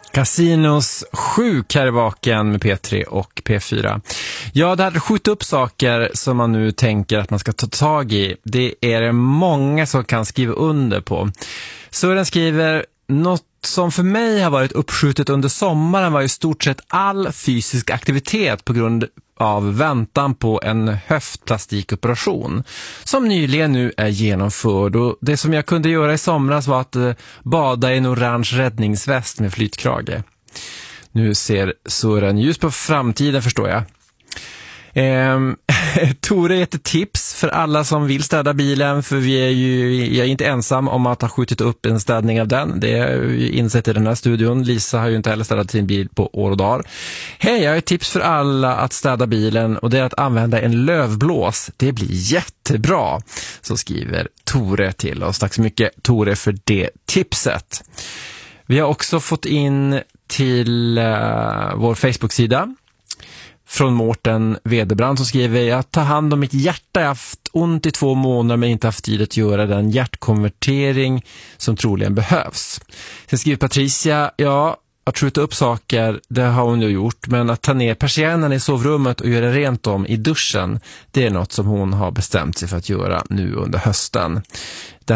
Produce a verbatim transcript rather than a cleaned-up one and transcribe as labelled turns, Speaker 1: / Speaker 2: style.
Speaker 1: Casinos sjuk här i vaken med P tre och P fyra. Ja, det hade skjutit upp saker som man nu tänker att man ska ta tag i. Det är det många som kan skriva under på. Sören skriver: något som för mig har varit uppskjutet under sommaren var i stort sett all fysisk aktivitet på grund av väntan på en höftplastikoperation som nyligen nu är genomförd, och det som jag kunde göra i somras var att eh, bada i en orange räddningsväst med flytkrage. Nu ser Sören ljus på framtiden, förstår jag. Ehm, Tore heter tips för alla som vill städa bilen, för vi är ju jag är inte ensam om att ha skjutit upp en städning av den. Det är ju insett i den här studion. Lisa har ju inte heller städat sin bil på år och dagar. Hej, jag har ett tips för alla att städa bilen, och det är att använda en lövblås. Det blir jättebra, så skriver Tore till oss. Tack så mycket, Tore, för det tipset. Vi har också fått in till uh, vår Facebook-sida från Mårten Vederbrand, som skriver: jag tar hand om mitt hjärta, jag har haft ont i två månader men inte haft tid att göra den hjärtkonvertering som troligen behövs. Sen skriver Patricia: ja, att skjuta upp saker, det har hon ju gjort, men att ta ner persiennerna i sovrummet och göra rent om i duschen, det är något som hon har bestämt sig för att göra nu under hösten.